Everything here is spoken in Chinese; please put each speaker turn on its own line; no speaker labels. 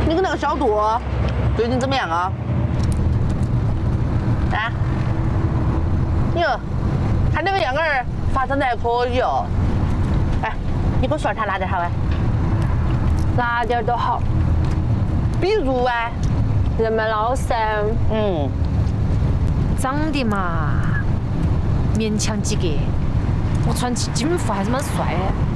你跟那个小杜最近怎么样啊？啊？哟，看那个样儿发展的还可以哦。哎，你给我说他哪点好啊？
哪点都好，
比如啊，
人们老实，
长得嘛勉强及格，我穿起金服还是蛮帅的。